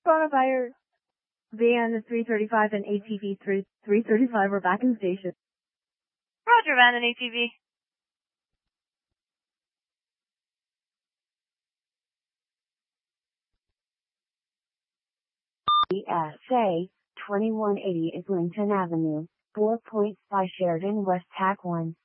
Coronavirus. Van 335 and ATV 335 are back in station. Roger, Van and ATV. ESA 2180 Islington Avenue, 4 points by Sheridan West TAC 1.